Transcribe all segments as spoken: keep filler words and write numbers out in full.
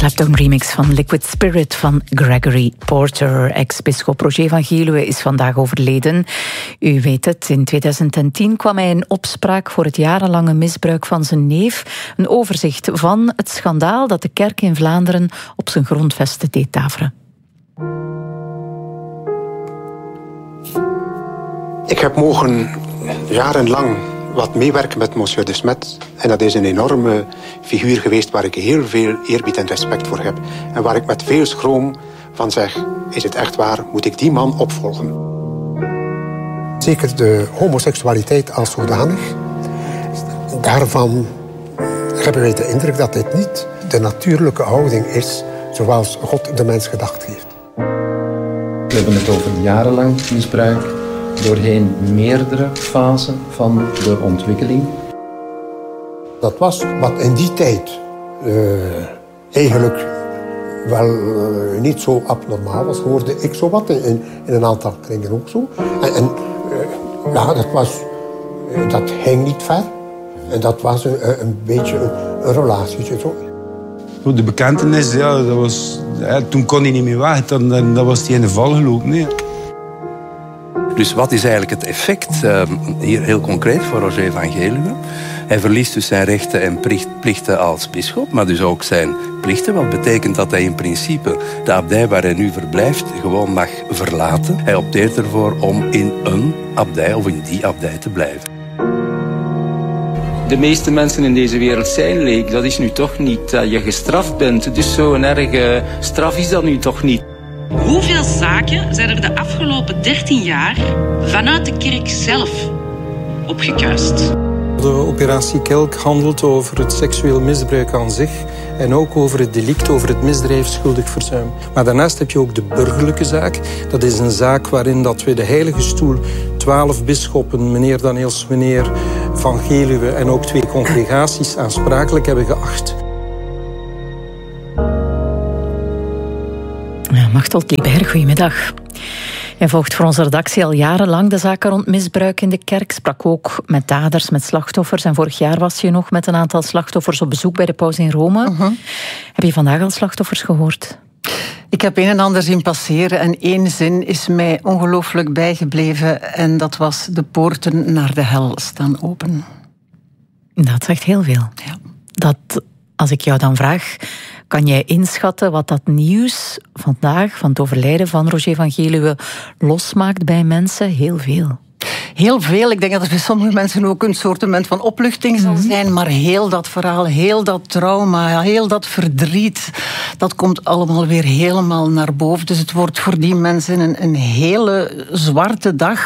Clapton remix van Liquid Spirit van Gregory Porter. Ex-bisschop Roger van Geluwe is vandaag overleden. U weet het, in tweeduizend tien kwam hij in opspraak voor het jarenlange misbruik van zijn neef. Een overzicht van het schandaal dat de kerk in Vlaanderen op zijn grondvesten deed daveren. Ik heb mogen jarenlang wat meewerken met monsieur de Smet. En dat is een enorme figuur geweest waar ik heel veel eerbied en respect voor heb. En waar ik met veel schroom van zeg, is het echt waar, moet ik die man opvolgen? Zeker de homoseksualiteit als zodanig. Daarvan hebben wij de indruk dat dit niet de natuurlijke houding is zoals God de mens gedacht heeft. We hebben het over jarenlang misbruik, doorheen meerdere fasen van de ontwikkeling. Dat was wat in die tijd uh, eigenlijk wel uh, niet zo abnormaal was, hoorde ik zo wat in, in een aantal kringen ook zo. En, en uh, ja, dat was, uh, dat ging niet ver. En dat was een, een beetje een, een relatietje zo. De bekentenis, ja, dat was, ja, toen kon hij niet meer weg, dan, dan, dan was hij in de val gelopen. Nee. Dus wat is eigenlijk het effect, uh, hier heel concreet voor Roger van Geluwe? Hij verliest dus zijn rechten en plichten als bisschop, maar dus ook zijn plichten. Wat betekent dat hij in principe de abdij waar hij nu verblijft gewoon mag verlaten. Hij opteert ervoor om in een abdij of in die abdij te blijven. De meeste mensen in deze wereld zijn leek. Dat is nu toch niet dat je gestraft bent. Dus zo'n erge straf is dat nu toch niet. Hoeveel zaken zijn er de afgelopen dertien jaar vanuit de kerk zelf opgekuist? De operatie Kelk handelt over het seksueel misbruik aan zich en ook over het delict, over het misdrijf schuldig verzuim. Maar daarnaast heb je ook de burgerlijke zaak. Dat is een zaak waarin dat we de Heilige Stoel, twaalf bisschoppen, meneer Daniels, meneer Van Geluwe en ook twee congregaties aansprakelijk hebben geacht. Ja, Machteld Lieber, goedemiddag. Hij volgt voor onze redactie al jarenlang de zaken rond misbruik in de kerk. Sprak ook met daders, met slachtoffers. En vorig jaar was je nog met een aantal slachtoffers op bezoek bij de paus in Rome. Uh-huh. Heb je vandaag al slachtoffers gehoord? Ik heb een en ander zien passeren en één zin is mij ongelooflijk bijgebleven. En dat was: de poorten naar de hel staan open. Dat zegt heel veel. Ja. Dat, als ik jou dan vraag, kan jij inschatten wat dat nieuws vandaag van het overlijden van Roger van Geluwe losmaakt bij mensen? Heel veel. Heel veel. Ik denk dat er bij sommige mensen ook een soort van opluchting zal zijn. Maar heel dat verhaal, heel dat trauma, heel dat verdriet, dat komt allemaal weer helemaal naar boven. Dus het wordt voor die mensen een, een hele zwarte dag.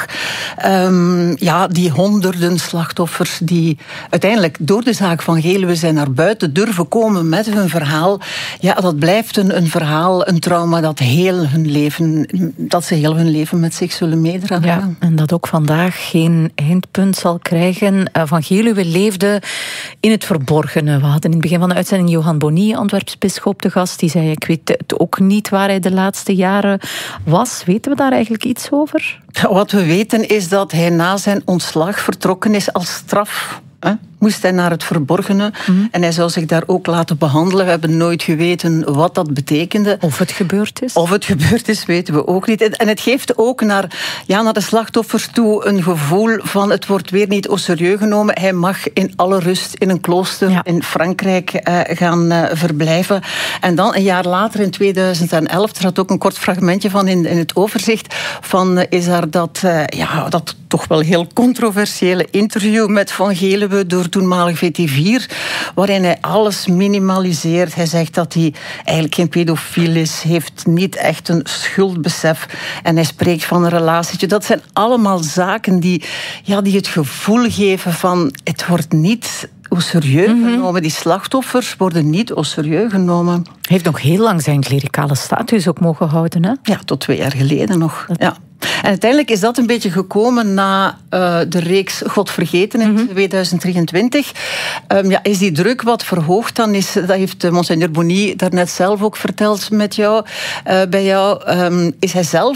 Um, ja, die honderden slachtoffers die uiteindelijk door de zaak van Geluwe zijn naar buiten durven komen met hun verhaal. Ja, dat blijft een, een verhaal, een trauma dat, heel hun leven, dat ze heel hun leven met zich zullen meedragen. Ja, en dat ook vandaag geen eindpunt zal krijgen. Van Geluwe leefde in het verborgene. We hadden in het begin van de uitzending Johan Bonny, Antwerps bisschop, te gast. Die zei, ik weet het ook niet waar hij de laatste jaren was. Weten we daar eigenlijk iets over? Wat we weten is dat hij na zijn ontslag vertrokken is als straf. He? Moest hij naar het verborgene. Mm-hmm. En hij zou zich daar ook laten behandelen. We hebben nooit geweten wat dat betekende. Of het gebeurd is. Of het gebeurd is, weten we ook niet. En het geeft ook naar, ja, naar de slachtoffers toe een gevoel van het wordt weer niet au serieus genomen. Hij mag in alle rust in een klooster ja. in Frankrijk uh, gaan uh, verblijven. En dan een jaar later, in tweeduizend elf, er had ook een kort fragmentje van in, in het overzicht, van uh, is er dat, uh, ja, dat toch wel heel controversiële interview met Van Geluwe door toenmalig V T vier, waarin hij alles minimaliseert. Hij zegt dat hij eigenlijk geen pedofiel is, heeft niet echt een schuldbesef en hij spreekt van een relatietje. Dat zijn allemaal zaken die, ja, die het gevoel geven van het wordt niet au serieus mm-hmm. genomen. Die slachtoffers worden niet au serieus genomen. Hij heeft nog heel lang zijn klerikale status ook mogen houden, hè? Ja, tot twee jaar geleden nog. Dat... Ja. En uiteindelijk is dat een beetje gekomen na uh, de reeks God Vergeten in mm-hmm. tweeduizend drieëntwintig. Um, ja, is die druk wat verhoogd dan? Is, dat heeft uh, Monseigneur Bonny daarnet zelf ook verteld met jou, uh, bij jou. Um, is hij zelf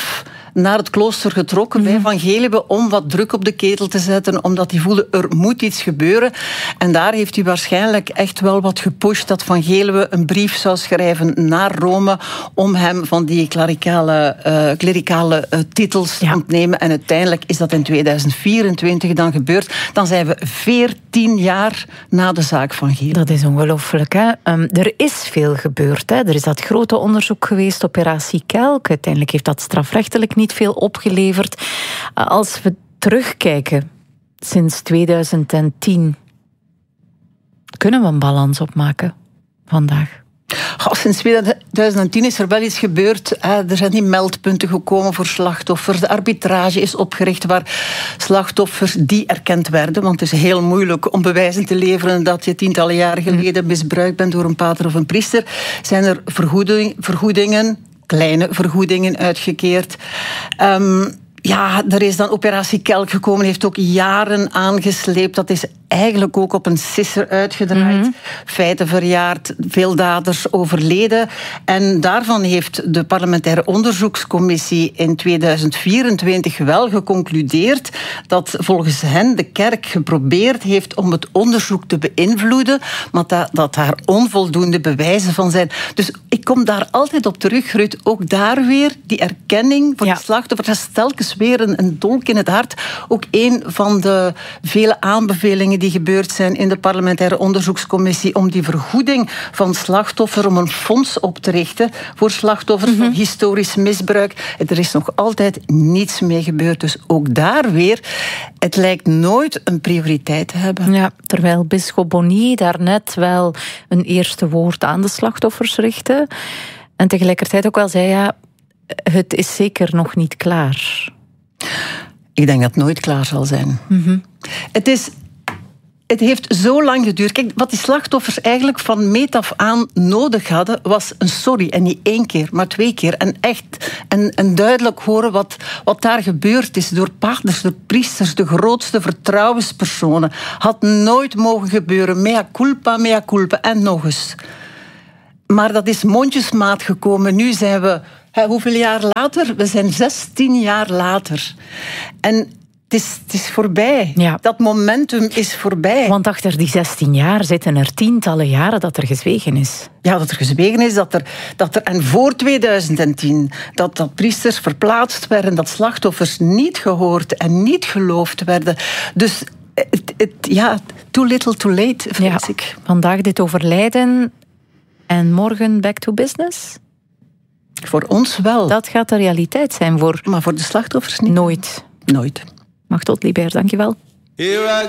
naar het klooster getrokken bij Van Geluwe om wat druk op de ketel te zetten, omdat hij voelde er moet iets gebeuren. En daar heeft hij waarschijnlijk echt wel wat gepusht dat Van Geluwe een brief zou schrijven naar Rome om hem van die klerikale, uh, klerikale uh, titels te ja. ontnemen. En uiteindelijk is dat in tweeduizend vierentwintig dan gebeurd. Dan zijn we veertien jaar na de zaak Van Geluwe. Dat is ongelooflijk, hè? Um, er is veel gebeurd, hè? Er is dat grote onderzoek geweest, Operatie Kelk. Uiteindelijk heeft dat strafrechtelijk niet veel opgeleverd. Uh, als we terugkijken, sinds tweeduizend tien, kunnen we een balans opmaken vandaag? Oh, sinds tweeduizend tien is er wel iets gebeurd. Er zijn die meldpunten gekomen voor slachtoffers. De arbitrage is opgericht waar slachtoffers die erkend werden. Want het is heel moeilijk om bewijzen te leveren dat je tientallen jaren geleden misbruikt bent door een pater of een priester. Zijn er vergoeding, vergoedingen, kleine vergoedingen uitgekeerd. Um, Ja, er is dan Operatie Kelk gekomen, heeft ook jaren aangesleept. Dat is eigenlijk ook op een sisser uitgedraaid. Mm-hmm. Feiten verjaard, veel daders overleden. En daarvan heeft de parlementaire onderzoekscommissie in tweeduizend vierentwintig wel geconcludeerd dat volgens hen de kerk geprobeerd heeft om het onderzoek te beïnvloeden, maar dat, dat daar onvoldoende bewijzen van zijn. Dus ik kom daar altijd op terug, Ruud. Ook daar weer die erkenning van ja. de slachtoffers. Dat is telkens weer een, een dolk in het hart. Ook een van de vele aanbevelingen die gebeurd zijn in de parlementaire onderzoekscommissie om die vergoeding van slachtoffers, om een fonds op te richten voor slachtoffers mm-hmm. van historisch misbruik. Er is nog altijd niets mee gebeurd. Dus ook daar weer, het lijkt nooit een prioriteit te hebben. Ja, terwijl bisschop Bonnier daarnet wel een eerste woord aan de slachtoffers richtte en tegelijkertijd ook wel zei, ja, het is zeker nog niet klaar. Ik denk dat het nooit klaar zal zijn. Mm-hmm. Het is... Het heeft zo lang geduurd. Kijk, wat die slachtoffers eigenlijk van meet af aan nodig hadden, was een sorry. En niet één keer, maar twee keer. En echt en, en duidelijk horen wat, wat daar gebeurd is door paters, door priesters, de grootste vertrouwenspersonen. Had nooit mogen gebeuren. Mea culpa, mea culpa. En nog eens. Maar dat is mondjesmaat gekomen. Nu zijn we... Hè, hoeveel jaar later? We zijn zestien jaar later. En het is, het is voorbij. Ja. Dat momentum is voorbij. Want achter die zestien jaar zitten er tientallen jaren dat er gezwegen is. Ja, dat er gezwegen is. Dat er, dat er, en voor tweeduizend tien, dat, dat priesters verplaatst werden, dat slachtoffers niet gehoord en niet geloofd werden. Dus het, het, ja, too little too late, vrees ja. ik. Vandaag dit overlijden en morgen back to business? Voor ons wel. Dat gaat de realiteit zijn voor... Maar voor de slachtoffers niet. Nooit. Nooit. Machtot Libert, dankjewel.